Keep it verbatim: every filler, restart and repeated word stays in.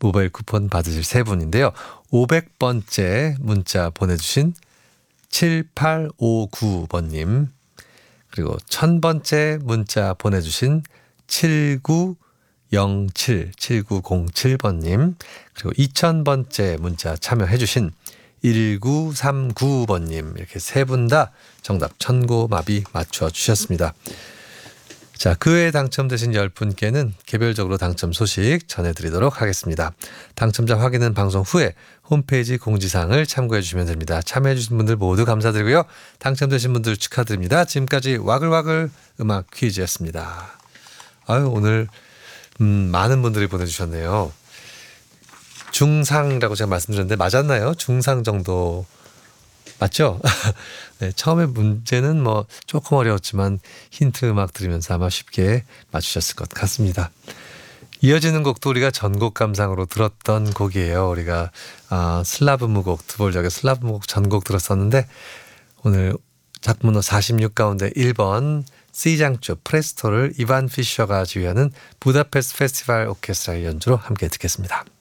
모바일 쿠폰 받으실 세 분인데요. 오백 번째 문자 보내주신 칠팔오구 번님, 그리고 천 번째 문자 보내주신 칠구영칠, 칠구공칠 번님, 그리고 이천 번째 문자 참여해주신 일구삼구 번님, 이렇게 세 분 다 정답 천고마비 맞춰주셨습니다. 자, 그 외에 당첨되신 열 분께는 개별적으로 당첨 소식 전해드리도록 하겠습니다. 당첨자 확인은 방송 후에 홈페이지 공지사항을 참고해 주시면 됩니다. 참여해 주신 분들 모두 감사드리고요. 당첨되신 분들 축하드립니다. 지금까지 와글와글 음악 퀴즈였습니다. 아유, 오늘 음, 많은 분들이 보내주셨네요. 중상이라고 제가 말씀드렸는데 맞았나요? 중상 정도 맞죠? 네, 처음에 문제는 뭐 조금 어려웠지만 힌트 음악 들으면서 아마 쉽게 맞추셨을 것 같습니다. 이어지는 곡도 우리가 전곡 감상으로 들었던 곡이에요. 우리가 아, 슬라브 무곡, 드볼적의 슬라브 무곡 전곡 들었었는데 오늘 작문호 사십육 가운데 일 번 C장조 프레스토를 이반 피셔가 지휘하는 부다페스트 페스티벌 오케스트라의 연주로 함께 듣겠습니다.